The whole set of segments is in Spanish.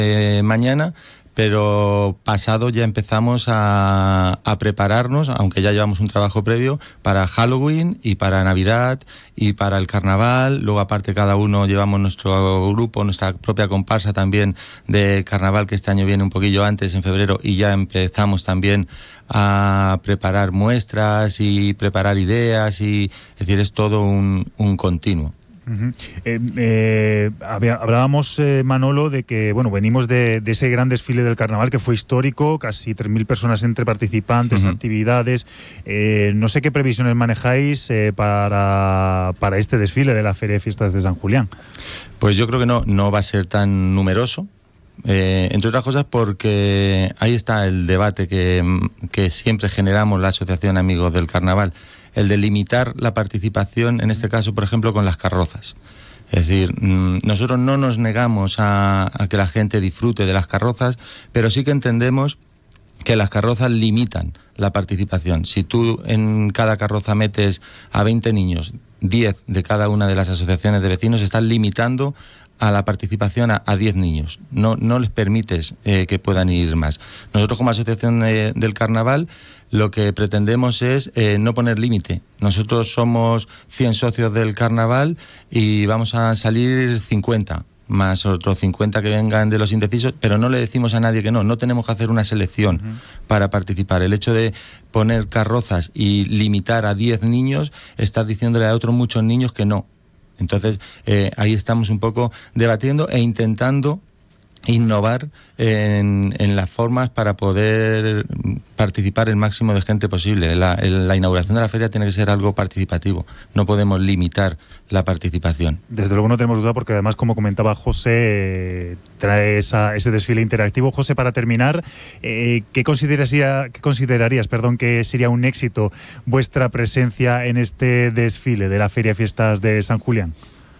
mañana, pero pasado ya empezamos a prepararnos, aunque ya llevamos un trabajo previo, para Halloween y para Navidad y para el Carnaval. Luego aparte cada uno llevamos nuestro grupo, nuestra propia comparsa también de Carnaval, que este año viene un poquillo antes, en febrero, y ya empezamos también a preparar muestras y preparar ideas, y es decir, es todo un continuo. Uh-huh. Hablábamos, Manolo, de que venimos de ese gran desfile del Carnaval que fue histórico, casi 3.000 personas entre participantes, actividades. No sé qué previsiones manejáis para este desfile de la Feria de Fiestas de San Julián. Pues yo creo que no va a ser tan numeroso. Entre otras cosas porque ahí está el debate que siempre generamos la Asociación Amigos del Carnaval, el de limitar la participación, en este caso, por ejemplo, con las carrozas. Es decir, nosotros no nos negamos a que la gente disfrute de las carrozas, pero sí que entendemos que las carrozas limitan la participación. Si tú en cada carroza metes a 20 niños, 10 de cada una de las asociaciones de vecinos, estás limitando a la participación a 10 niños. No les permites que puedan ir más. Nosotros como Asociación del Carnaval lo que pretendemos es no poner límite. Nosotros somos 100 socios del Carnaval y vamos a salir 50, más otros 50 que vengan de los indecisos, pero no le decimos a nadie que no tenemos que hacer una selección para participar. El hecho de poner carrozas y limitar a 10 niños, estás diciéndole a otros muchos niños que no. Entonces, ahí estamos un poco debatiendo e intentando innovar en las formas para poder participar el máximo de gente posible. La inauguración de la feria tiene que ser algo participativo, no podemos limitar la participación. Desde luego no tenemos duda, porque además, como comentaba José, trae ese desfile interactivo. José, para terminar, ¿qué considerarías que sería un éxito vuestra presencia en este desfile de la Feria Fiestas de San Julián?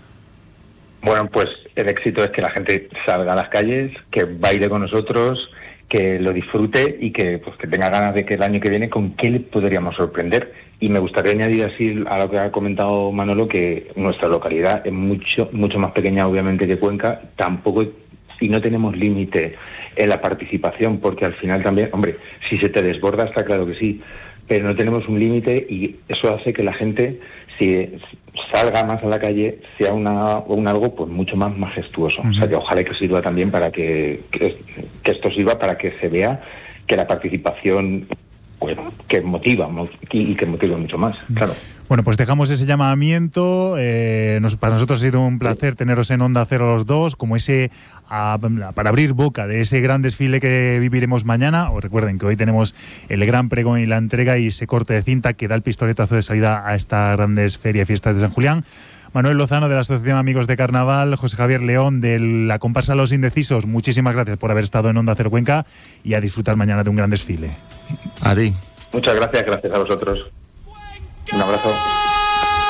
Bueno, pues el éxito es que la gente salga a las calles, que baile con nosotros, que lo disfrute y que tenga ganas de que el año que viene con qué le podríamos sorprender. Y me gustaría añadir así a lo que ha comentado Manolo, que nuestra localidad es mucho más pequeña obviamente que Cuenca, tampoco, y no tenemos límite en la participación, porque al final también, hombre, si se te desborda está claro que sí, pero no tenemos un límite y eso hace que la gente, si salga más a la calle, sea un algo pues mucho más majestuoso. O sea, que ojalá que sirva también para que esto sirva para que se vea que la participación que motiva y que motiva mucho más, claro. Bueno, pues dejamos ese llamamiento. Para nosotros ha sido un placer teneros en Onda Cero los dos, como para abrir boca de ese gran desfile que viviremos mañana. Os recuerden que hoy tenemos el gran pregón y la entrega y ese corte de cinta que da el pistoletazo de salida a estas grandes ferias fiestas de San Julián. Manuel Lozano, de la Asociación Amigos de Carnaval, José Javier León, de la comparsa Los Indecisos, muchísimas gracias por haber estado en Onda Cero Cuenca y a disfrutar mañana de un gran desfile. A ti. Muchas gracias a vosotros. Un abrazo.